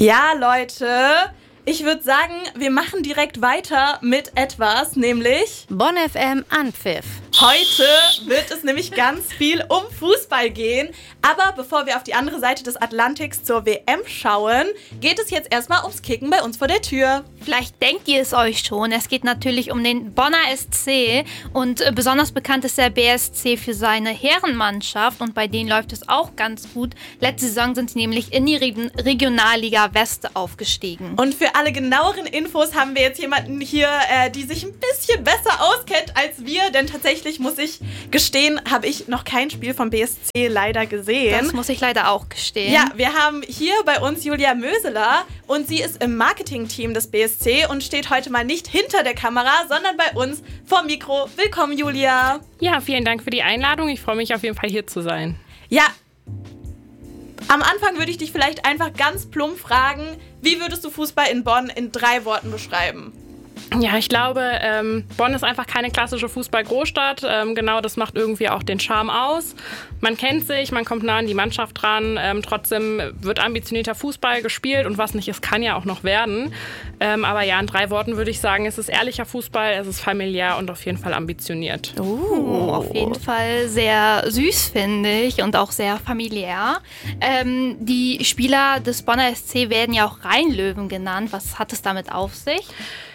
Ja, Leute, ich würde sagen, wir machen direkt weiter mit etwas, nämlich Bonn FM Anpfiff. Heute wird es nämlich ganz viel um Fußball gehen. Aber bevor wir auf die andere Seite des Atlantiks zur WM schauen, geht es jetzt erstmal ums Kicken bei uns vor der Tür. Vielleicht denkt ihr es euch schon, es geht natürlich um den Bonner SC und besonders bekannt ist der BSC für seine Herrenmannschaft und bei denen läuft es auch ganz gut. Letzte Saison sind sie nämlich in die Regionalliga West aufgestiegen. Und für alle genaueren Infos haben wir jetzt jemanden hier, die sich ein bisschen besser auskennt als wir, denn tatsächlich muss ich gestehen, habe ich noch kein Spiel vom BSC leider gesehen. Das muss ich leider auch gestehen. Ja, wir haben hier bei uns Julia Möseler und sie ist im Marketing-Team des BSC und steht heute mal nicht hinter der Kamera, sondern bei uns vor Mikro. Willkommen, Julia. Ja, vielen Dank für die Einladung. Ich freue mich auf jeden Fall hier zu sein. Ja, am Anfang würde ich dich vielleicht einfach ganz plump fragen, wie würdest du Fußball in Bonn in 3 Worten beschreiben? Ja, ich glaube, Bonn ist einfach keine klassische Fußball-Großstadt. Genau, das macht irgendwie auch den Charme aus. Man kennt sich, man kommt nah an die Mannschaft ran. Trotzdem wird ambitionierter Fußball gespielt und was nicht ist, kann ja auch noch werden. Aber ja, in 3 Worten würde ich sagen, es ist ehrlicher Fußball, es ist familiär und auf jeden Fall ambitioniert. Auf jeden Fall sehr süß, finde ich, und auch sehr familiär. Die Spieler des Bonner SC werden ja auch Rheinlöwen genannt. Was hat es damit auf sich?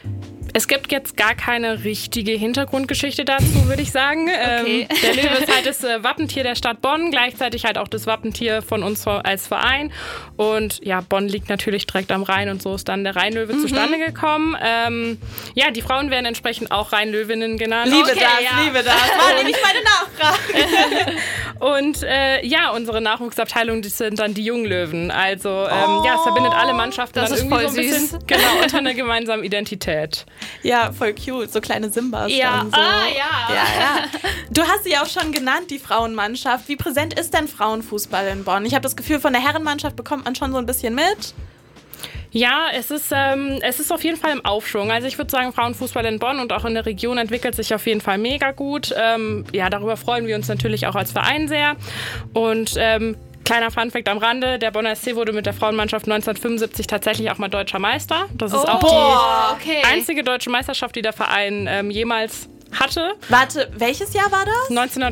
Es gibt jetzt gar keine richtige Hintergrundgeschichte dazu, würde ich sagen. Okay. Der Löwe ist halt das Wappentier der Stadt Bonn, gleichzeitig halt auch das Wappentier von uns als Verein. Und ja, Bonn liegt natürlich direkt am Rhein und so ist dann der Rheinlöwe zustande gekommen. Ja, die Frauen werden entsprechend auch Rheinlöwinnen genannt. Liebe das. War nämlich meine Nachfrage. Und ja, unsere Nachwuchsabteilung, das sind dann die Jungen-Löwen. Also ja, es verbindet alle Mannschaften das dann ist irgendwie voll so ein bisschen süß. genau, unter einer gemeinsamen Identität. Ja, voll cute. So kleine Simbas. Ja, dann so. ja. Ja. Du hast sie auch schon genannt, die Frauenmannschaft. Wie präsent ist denn Frauenfußball in Bonn? Ich habe das Gefühl, von der Herrenmannschaft bekommt man schon so ein bisschen mit. Ja, es ist auf jeden Fall im Aufschwung. Also ich würde sagen, Frauenfußball in Bonn und auch in der Region entwickelt sich auf jeden Fall mega gut. Ja, darüber freuen wir uns natürlich auch als Verein sehr. Und kleiner Funfact am Rande, der Bonner SC wurde mit der Frauenmannschaft 1975 tatsächlich auch mal deutscher Meister. Das ist auch die einzige deutsche Meisterschaft, die der Verein jemals hatte. Warte, welches Jahr war das?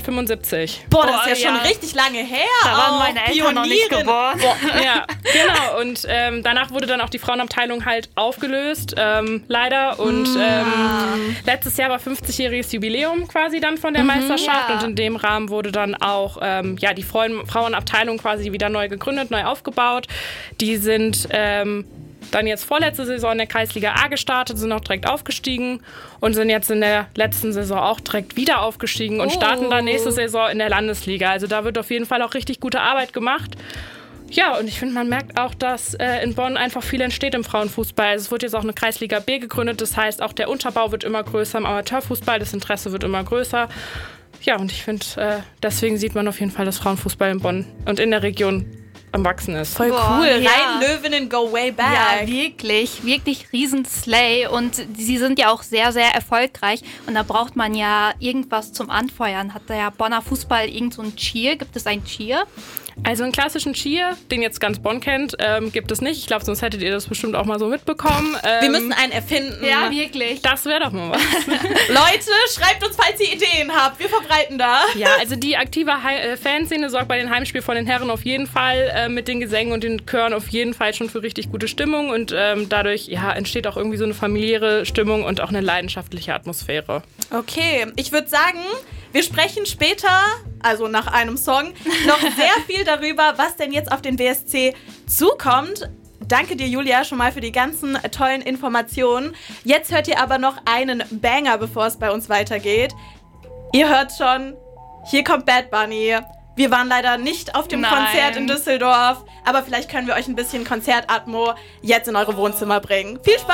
1975. Boah, das ist ja schon richtig lange her. Da waren meine Eltern noch nicht geboren. Ja, genau. Und danach wurde dann auch die Frauenabteilung halt aufgelöst, leider. Und letztes Jahr war 50-jähriges Jubiläum quasi dann von der Meisterschaft. Ja. Und in dem Rahmen wurde dann auch ja, die Frauenabteilung quasi wieder neu gegründet, neu aufgebaut. Die sind dann jetzt vorletzte Saison in der Kreisliga A gestartet, sind auch direkt aufgestiegen und sind jetzt in der letzten Saison auch direkt wieder aufgestiegen und starten dann nächste Saison in der Landesliga. Also da wird auf jeden Fall auch richtig gute Arbeit gemacht. Ja, und ich finde, man merkt auch, dass in Bonn einfach viel entsteht im Frauenfußball. Also es wird jetzt auch eine Kreisliga B gegründet, das heißt, auch der Unterbau wird immer größer im Amateurfußball, das Interesse wird immer größer. Ja, und ich finde, deswegen sieht man auf jeden Fall, dass Frauenfußball in Bonn und in der Region am Wachsen ist. Voll Boah, cool. ja. Rhein-Löwinnen go way back. Ja, wirklich Riesenslay und sie sind ja auch sehr, sehr erfolgreich und da braucht man ja irgendwas zum Anfeuern. Hat der Bonner Fußball irgend so ein Cheer? Gibt es ein Cheer? Also einen klassischen Cheer, den jetzt ganz Bonn kennt, gibt es nicht. Ich glaube, sonst hättet ihr das bestimmt auch mal so mitbekommen. Wir müssen einen erfinden. Ja, wirklich. Das wäre doch mal was. Leute, schreibt uns, falls ihr Ideen habt. Wir verbreiten da. Ja, also die aktive Fanszene sorgt bei den Heimspielen von den Herren auf jeden Fall mit den Gesängen und den Chören auf jeden Fall schon für richtig gute Stimmung und dadurch ja, entsteht auch irgendwie so eine familiäre Stimmung und auch eine leidenschaftliche Atmosphäre. Okay, ich würde sagen, wir sprechen später, also nach einem Song, noch sehr viel darüber, was denn jetzt auf den BSC zukommt. Danke dir, Julia, schon mal für die ganzen tollen Informationen. Jetzt hört ihr aber noch einen Banger, bevor es bei uns weitergeht. Ihr hört schon, hier kommt Bad Bunny. Wir waren leider nicht auf dem Konzert in Düsseldorf, aber vielleicht können wir euch ein bisschen Konzertatmo jetzt in eure Wohnzimmer bringen. Viel Spaß!